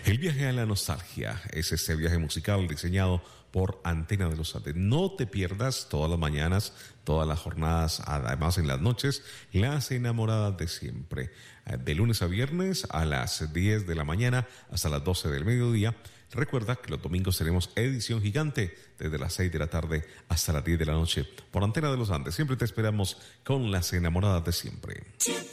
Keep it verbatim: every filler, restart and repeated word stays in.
El viaje a la nostalgia es ese viaje musical diseñado por Antena de los Andes. No te pierdas todas las mañanas, todas las jornadas, además en las noches, Las Enamoradas de Siempre. De lunes a viernes a las diez de la mañana hasta las doce del mediodía. Recuerda que los domingos tenemos edición gigante desde las seis de la tarde hasta las diez de la noche por Antena de los Andes. Siempre te esperamos con Las Enamoradas de Siempre.